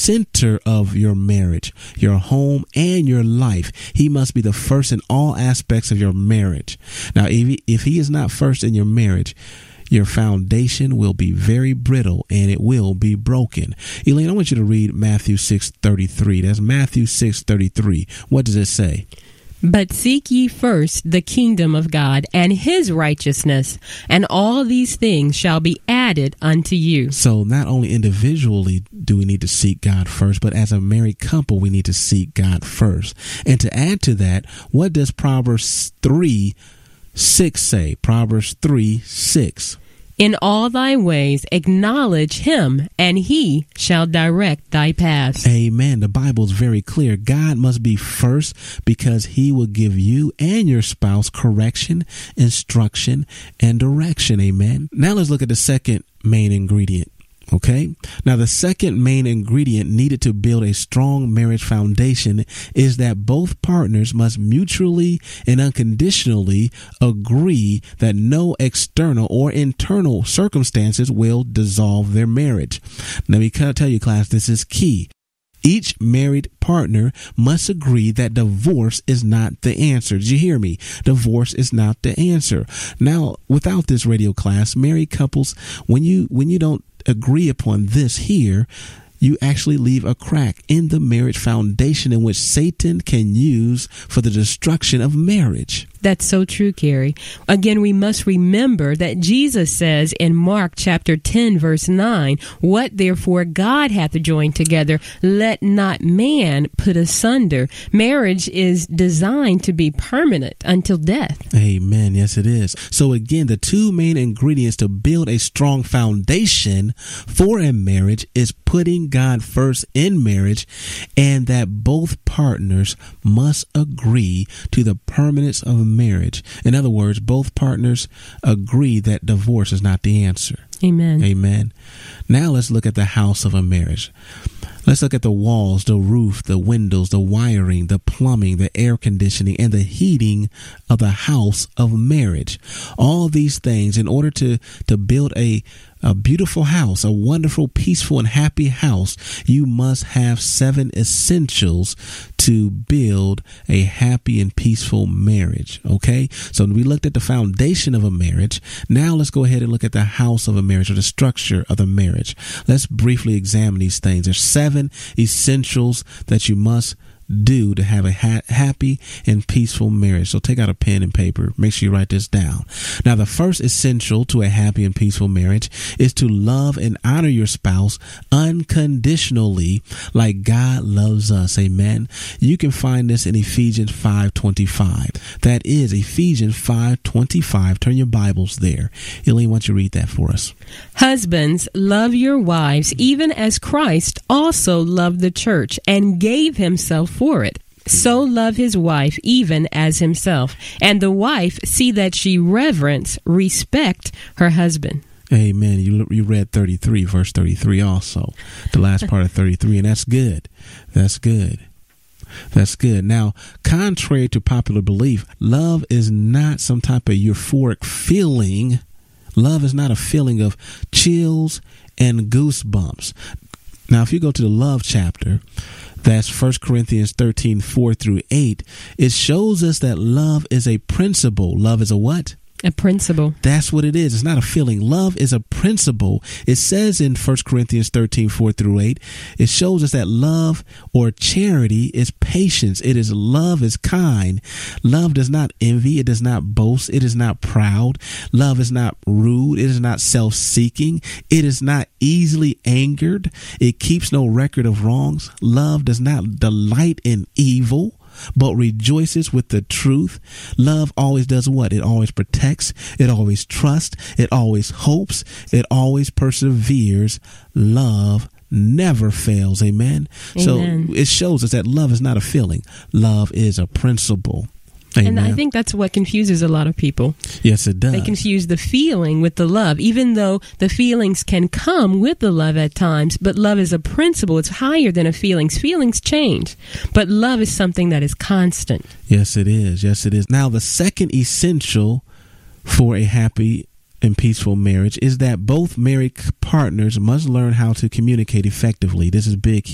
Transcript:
center of your marriage, your home, and your life. He must be the first in all aspects of your marriage. Now, if he is not first in your marriage, your foundation will be very brittle and it will be broken. Elaine, I want you to read Matthew 6:33. That's Matthew 6:33. What does it say? But seek ye first the kingdom of God and his righteousness, and all these things shall be added unto you. So not only individually do we need to seek God first, but as a married couple, we need to seek God first. And to add to that, what does Proverbs 3:6 say? Proverbs 3:6. In all thy ways acknowledge him, and he shall direct thy paths. Amen. The Bible is very clear. God must be first because he will give you and your spouse correction, instruction, and direction. Amen. Now let's look at the second main ingredient. Okay. Now, the second main ingredient needed to build a strong marriage foundation is that both partners must mutually and unconditionally agree that no external or internal circumstances will dissolve their marriage. Let me tell you, class, this is key. Each married partner must agree that divorce is not the answer. Did you hear me? Divorce is not the answer. Now, without this radio class, married couples, when you don't agree upon this here, you actually leave a crack in the marriage foundation in which Satan can use for the destruction of marriage. That's so true, Carrie. Again, we must remember that Jesus says in Mark chapter 10, verse 9, what therefore God hath joined together, let not man put asunder. Marriage is designed to be permanent until death. Amen. Yes, it is. So again, the two main ingredients to build a strong foundation for a marriage is putting God first in marriage, and that both partners must agree to the permanence of marriage. In other words, both partners agree that divorce is not the answer. Amen. Amen. Now let's look at the house of a marriage. Let's look at the walls, the roof, the windows, the wiring, the plumbing, the air conditioning, and the heating of the house of marriage. All these things, in order to build a beautiful house, a wonderful, peaceful, and happy house, you must have 7 essentials to build a happy and peaceful marriage. Okay? So we looked at the foundation of a marriage. Now let's go ahead and look at the house of a marriage, or the structure of the marriage. Let's briefly examine these things. There's 7 essentials that you must do to have a happy and peaceful marriage. So take out a pen and paper. Make sure you write this down. Now, the first essential to a happy and peaceful marriage is to love and honor your spouse unconditionally like God loves us. Amen. You can find this in Ephesians 5:25. That is Ephesians 5:25. Turn your Bibles there. Elaine, why don't you read that for us? Husbands, love your wives, even as Christ also loved the church and gave himself for it. So love his wife even as himself. And the wife see that she respect her husband. Amen. You read 33, verse 33 also. The last part of 33, and that's good. That's good. That's good. Now, contrary to popular belief, love is not some type of euphoric feeling. Love is not a feeling of chills and goosebumps. Now, if you go to the love chapter, that's 1 Corinthians 13, 4-8. It shows us that love is a principle. Love is a what? A principle. That's what it is. It's not a feeling. Love is a principle. It says in 1 Corinthians 13, 4-8, it shows us that love or charity is patience. It is love is kind. Love does not envy. It does not boast. It is not proud. Love is not rude. It is not self-seeking. It is not easily angered. It keeps no record of wrongs. Love does not delight in evil, but rejoices with the truth. Love always does what? It always protects. It always trusts. It always hopes. It always perseveres. Love never fails. Amen. Amen. So it shows us that love is not a feeling. Love is a principle. Amen. And I think that's what confuses a lot of people. Yes, it does. They confuse the feeling with the love, even though the feelings can come with the love at times. But love is a principle. It's higher than a feelings. Feelings change, but love is something that is constant. Yes, it is. Yes, it is. Now, the second essential for a happy and peaceful marriage is that both married partners must learn how to communicate effectively. This is big